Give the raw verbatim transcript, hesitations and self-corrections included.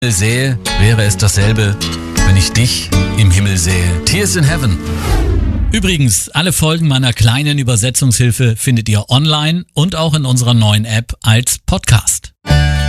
sehe, wäre es dasselbe, wenn ich dich im Himmel sehe. Tears in Heaven. Übrigens, alle Folgen meiner kleinen Übersetzungshilfe findet ihr online und auch in unserer neuen App als Podcast.